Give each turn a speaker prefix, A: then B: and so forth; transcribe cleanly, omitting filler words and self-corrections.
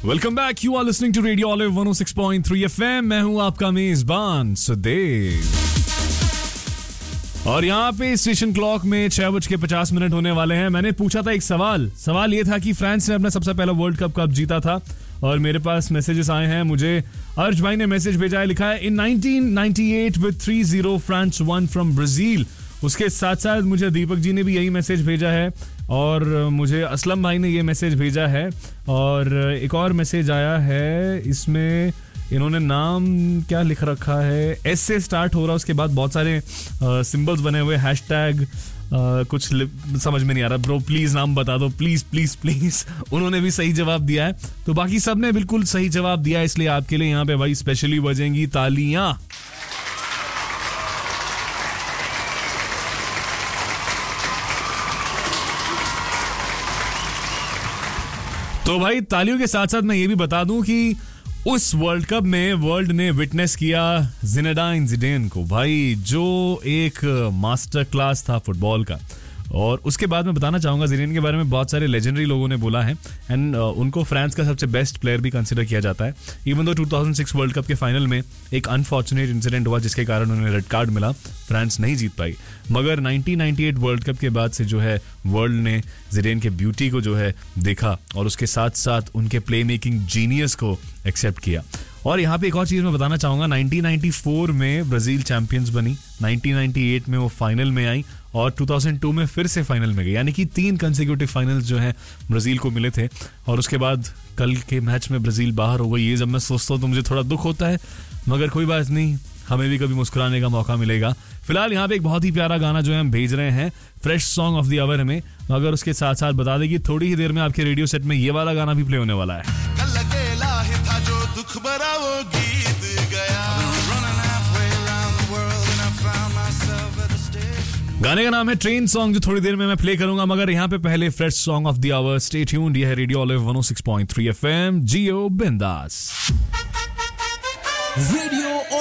A: Welcome back, you are listening to radio olive 106.3 FM. मैं हूं आपका मेजबान सुदेव और यहाँ पे स्टेशन क्लॉक में 6:50 होने वाले हैं। मैंने पूछा था एक सवाल ये था कि फ्रांस ने अपना सबसे पहला वर्ल्ड कप कब जीता था, और मेरे पास मैसेजेस आए हैं। मुझे अर्ज भाई ने मैसेज भेजा है, लिखा है इन 1998 with 3-0 France one from Brazil. उसके साथ साथ मुझे दीपक जी ने भी यही मैसेज भेजा है, और मुझे असलम भाई ने ये मैसेज भेजा है, और एक और मैसेज आया है। इसमें इन्होंने नाम क्या लिख रखा है, एस से स्टार्ट हो रहा है, उसके बाद बहुत सारे सिंबल्स बने हुए, हैशटैग कुछ समझ में नहीं आ रहा। ब्रो प्लीज नाम बता दो, प्लीज प्लीज प्लीज। उन्होंने भी सही जवाब दिया है, तो बाकी सब ने बिल्कुल सही जवाब दिया है, इसलिए आपके लिए यहाँ पे भाई स्पेशली बजेंगी तालियां। तो भाई तालियों के साथ साथ मैं ये भी बता दूं कि उस वर्ल्ड कप में वर्ल्ड ने विटनेस किया ज़िनेडाइन ज़िडेन को, भाई जो एक मास्टर क्लास था फुटबॉल का। और उसके बाद मैं बताना चाहूंगा ज़िडेन के बारे में बहुत सारे लेजेंडरी लोगों ने बोला है, एंड उनको फ्रांस का सबसे बेस्ट प्लेयर भी कंसिडर किया जाता है। इवन दो 2006 वर्ल्ड कप के फाइनल में एक अनफॉर्चुनेट इंसिडेंट हुआ जिसके कारण उन्हें रेड कार्ड मिला, फ्रांस नहीं जीत पाई। मगर 1998 वर्ल्ड कप के बाद से जो है वर्ल्ड ने ज़िडेन के ब्यूटी को जो है देखा, और उसके साथ साथ उनके प्ले मेकिंग जीनियस को एक्सेप्ट किया। और यहाँ पे एक और चीज़ मैं बताना चाहूँगा, 1994 में ब्राज़ील चैंपियंस बनी, 1998 में वो फाइनल में आई, और 2002 में फिर से फाइनल में गई। यानी कि 3 कंसेक्यूटिव फाइनल्स जो हैं ब्राज़ील को मिले थे, और उसके बाद कल के मैच में ब्राज़ील बाहर हो गई। ये जब मैं सोचता हूँ तो मुझे थोड़ा दुख होता है, मगर कोई बात नहीं, हमें भी कभी मुस्कुराने का मौका मिलेगा। फिलहाल यहाँ पे एक बहुत ही प्यारा गाना जो है हम भेज रहे हैं, fresh song of the our में। मगर उसके साथ साथ बता दें कि थोड़ी ही देर में आपके रेडियो सेट में ये वाला गाना भी प्ले होने वाला है।
B: दुख भरा वो गीत गया,
A: गाने का नाम है ट्रेन सॉन्ग, जो थोड़ी देर में मैं प्ले करूंगा। मगर यहाँ पे पहले fresh song of the our, stay tuned. ये है रेडियो ऑलिव 106.3 एफएम, जियो बिंदास।
C: रेडियो